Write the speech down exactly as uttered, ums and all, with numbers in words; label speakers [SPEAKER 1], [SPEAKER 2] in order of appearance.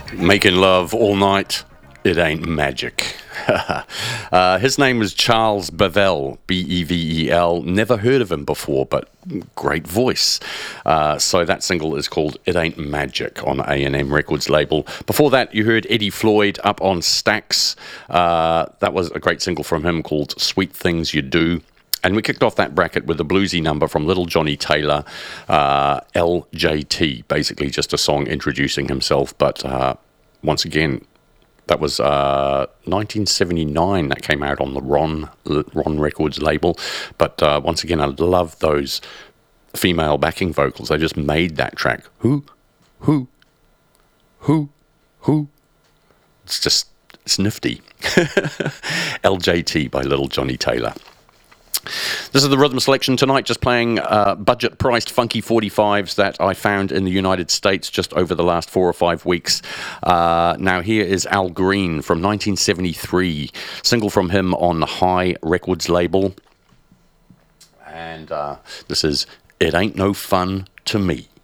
[SPEAKER 1] Making love all night, it ain't magic. uh, his name was Charles Bevel, B E V E L. Never heard of him before, but great voice. Uh, so that single is called It Ain't Magic on A and M Records label. Before that, you heard Eddie Floyd up on Stax. Uh, that was a great single from him called Sweet Things You Do. And we kicked off that bracket with a bluesy number from Little Johnny Taylor, uh, L J T, basically just a song introducing himself. But uh, once again, that was uh, nineteen seventy-nine that came out on the Ron Ron Records label. But uh, once again, I love those female backing vocals. They just made that track. Who, who, who, who. It's just, it's nifty. L J T by Little Johnny Taylor. This is the rhythm selection tonight, just playing uh, budget-priced funky forty-fives that I found in the United States just over the last four or five weeks. Uh, now here is Al Green from nineteen seventy-three, single from him on the High Records label. And uh, this is It Ain't No Fun to Me.